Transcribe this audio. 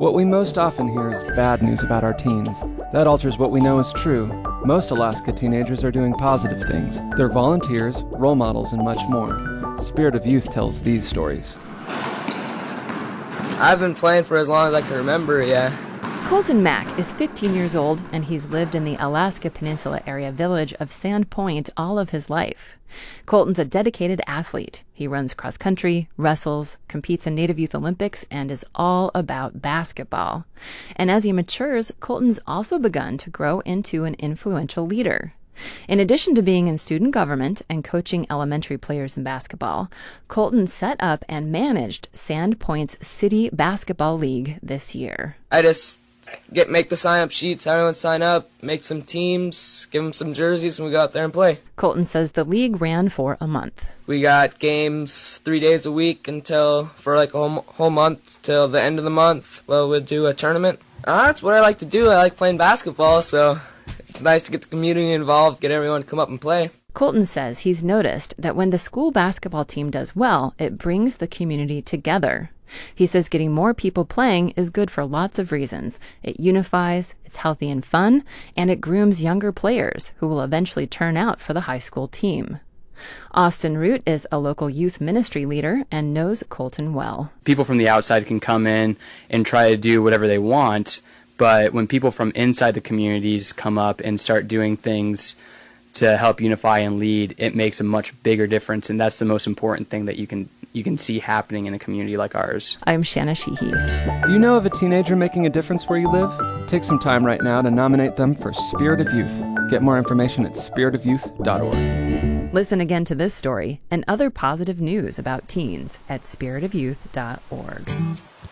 What we most often hear is bad news about our teens. That alters what we know is true. Most Alaska teenagers are doing positive things. They're volunteers, role models, and much more. Spirit of Youth tells these stories. I've been playing for as long as I can remember, yeah. Colton Mack is 15 years old, and he's lived in the Alaska Peninsula area village of Sand Point all of his life. Colton's a dedicated athlete. He runs cross country, wrestles, competes in Native Youth Olympics, and is all about basketball. And as he matures, Colton's also begun to grow into an influential leader. In addition to being in student government and coaching elementary players in basketball, Colton set up and managed Sand Point's City Basketball League this year. I just make the sign-up sheets, have everyone sign up, make some teams, give them some jerseys, and we go out there and play. Colton says the league ran for a month. We got games 3 days a week for like a whole month till the end of the month. Well, we'll do a tournament. That's what I like to do. I like playing basketball, so it's nice to get the community involved, get everyone to come up and play. Colton says he's noticed that when the school basketball team does well, it brings the community together. He says getting more people playing is good for lots of reasons. It unifies, it's healthy and fun, and it grooms younger players who will eventually turn out for the high school team. Austin Root is a local youth ministry leader and knows Colton well. People from the outside can come in and try to do whatever they want, but when people from inside the communities come up and start doing things to help unify and lead, it makes a much bigger difference, and that's the most important thing that you can see happening in a community like ours. I'm Shanna Sheehy. Do you know of a teenager making a difference where you live? Take some time right now to nominate them for Spirit of Youth. Get more information at spiritofyouth.org. Listen again to this story and other positive news about teens at spiritofyouth.org.